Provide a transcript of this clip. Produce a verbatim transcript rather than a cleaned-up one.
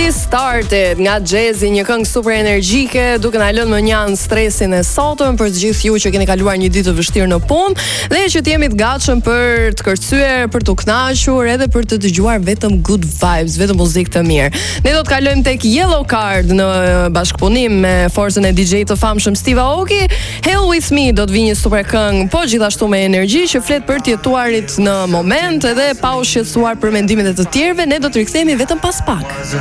Slowly Started nga Jazzy, një këngë super energjike, duke na lënë më njanë stresin e sotëm për të gjithë ju që keni kaluar një ditë të vështirë në punë dhe që të jemi të gatshëm për të kërcyer, për të kënaqur edhe për të dëgjuar vetëm good vibes, vetëm muzikë të mirë. Ne do të kalojmë tek Yellow Card në bashkëpunim me forcën e D J të famshëm Steve Aoki. Hell With Me do të vijë një super këngë, po gjithashtu me energji që flet për të jetuarit në moment edhe pa u shqetësuar për mendimet e të tjerëve. Ne do të rikthehemi vetëm pas pak.